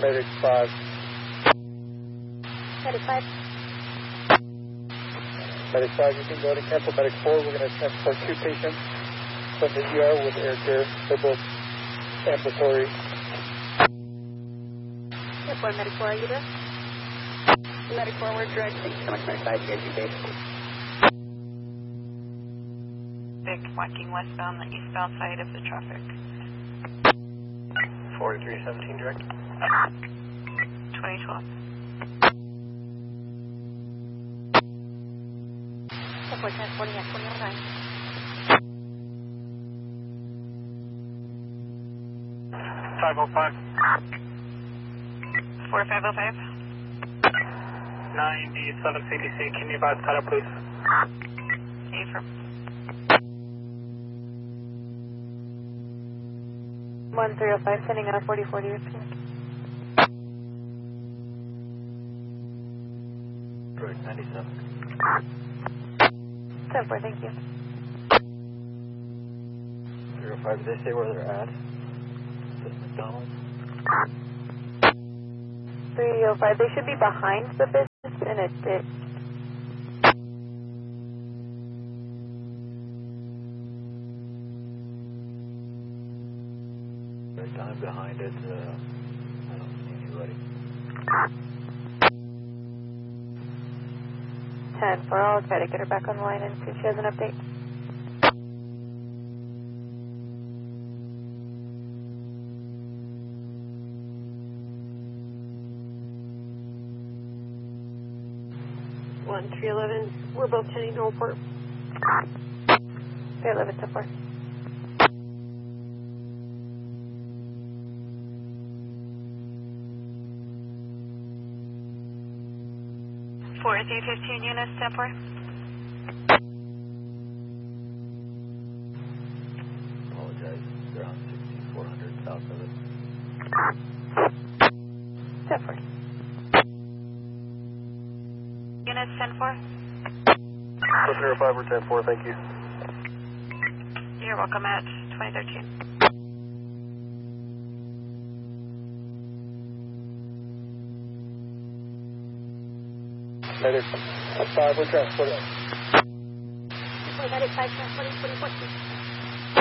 Medic 5. Medic 5. Medic 5, you can go to cancel Medic 4. We're going to transport 2 patients from the ER with air care. They're both ambulatory. Step 4, Medic 4, are you there? Medic 4, we're direct. Thank you so much, Medic 5. You guys be safe. Vic, walking westbound, the eastbound side of the traffic. 4317 direct. 2012. Step 4, transporting at 2009. 505. 4505. 97 CDC, can you advise setup, please? Affirm. 1305, sending out a 4040 repeat. Correct, 97. 10-4, thank you. 305, did they say where they're at? Is this McDonald's? 305, they should be behind the business in a ditch. Right down behind it, I don't see anybody. 10-4, I'll try to get her back on the line and see if she has an update. One 311. We're both heading to Oldport. 311, 10-4. Four 315 units, step 4. Apologize, they're on 6400 south of it. Step 4. Units 10-4. 05 or 10-4, thank you. You're welcome at 2013. Medic 5, we're transporting. Medic 5, transporting 2014.